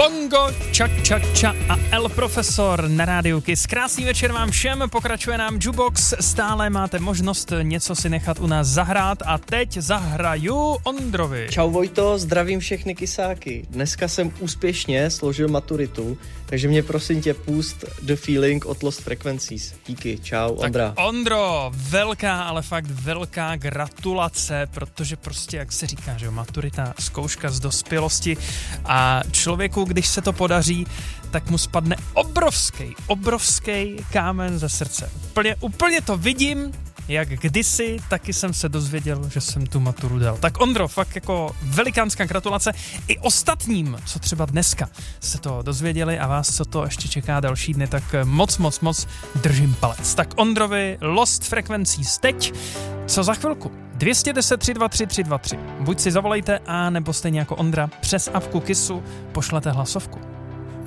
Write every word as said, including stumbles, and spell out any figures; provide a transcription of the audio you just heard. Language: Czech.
Bongo, Čak Čak Ča a El Profesor na rádiu Kiss. Krásný večer vám všem, pokračuje nám Jukebox, stále máte možnost něco si nechat u nás zahrát a teď zahraju Ondrovi. Čau Vojto, zdravím všechny kysáky. Dneska jsem úspěšně složil maturitu, takže mě prosím tě pust The Feeling od Lost Frequencies. Díky, čau, tak Ondra. Ondro, velká, ale fakt velká gratulace, protože prostě, jak se říká, že maturita, zkouška z dospělosti a člověku, když se to podaří, tak mu spadne obrovský, obrovský kámen ze srdce. Úplně, úplně to vidím, jak kdysi, taky jsem se dozvěděl, že jsem tu maturu dal. Tak Ondro, fakt jako velikánská gratulace i ostatním, co třeba dneska se to dozvěděli a vás, co to ještě čeká další dny, tak moc, moc, moc držím palec. Tak Ondrovi Lost Frequencies teď, co za chvilku? dvě jedna nula tři dva tři tři dva tři. Buď si zavolejte, a nebo stejně jako Ondra přes apku Kissu pošlete hlasovku.